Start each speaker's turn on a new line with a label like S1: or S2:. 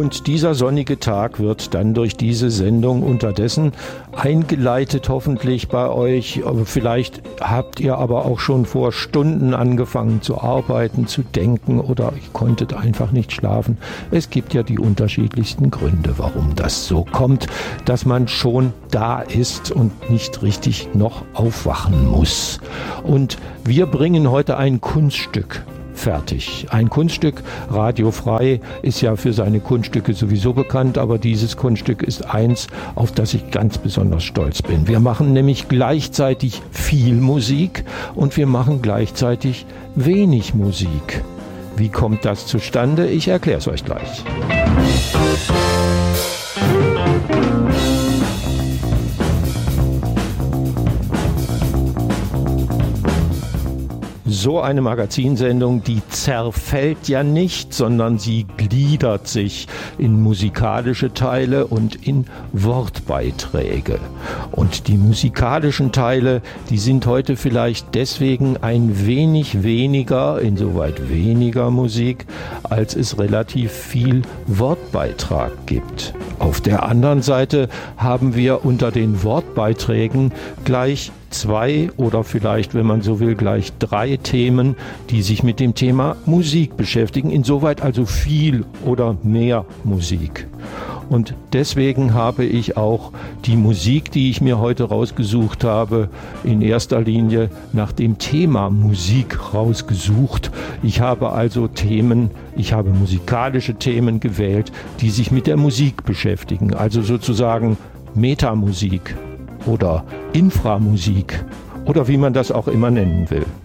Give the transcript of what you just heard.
S1: Und dieser sonnige Tag wird dann durch diese Sendung unterdessen eingeleitet, hoffentlich bei euch. Vielleicht habt ihr aber auch schon vor Stunden angefangen zu arbeiten, zu denken oder ihr konntet einfach nicht schlafen. Es gibt ja die unterschiedlichsten Gründe, warum das so kommt, dass man schon da ist und nicht richtig noch aufwachen muss. Und wir bringen heute ein Kunststück fertig. Ein Kunststück, radiofrei, ist ja für seine Kunststücke sowieso bekannt, aber dieses Kunststück ist eins, auf das ich ganz besonders stolz bin. Wir machen nämlich gleichzeitig viel Musik und wir machen gleichzeitig wenig Musik. Wie kommt das zustande? Ich erkläre es euch gleich. So eine Magazinsendung, die zerfällt ja nicht, sondern sie gliedert sich in musikalische Teile und in Wortbeiträge. Und die musikalischen Teile, die sind heute vielleicht deswegen ein wenig weniger, insoweit weniger Musik, als es relativ viel Wortbeitrag gibt. Auf der anderen Seite haben wir unter den Wortbeiträgen gleich 2 oder vielleicht, wenn man so will, gleich 3 Themen, die sich mit dem Thema Musik beschäftigen. Insoweit also viel oder mehr Musik. Und deswegen habe ich auch die Musik, die ich mir heute rausgesucht habe, in erster Linie nach dem Thema Musik rausgesucht. Ich habe also musikalische Themen gewählt, die sich mit der Musik beschäftigen. Also sozusagen Metamusik oder Inframusik oder wie man das auch immer nennen will.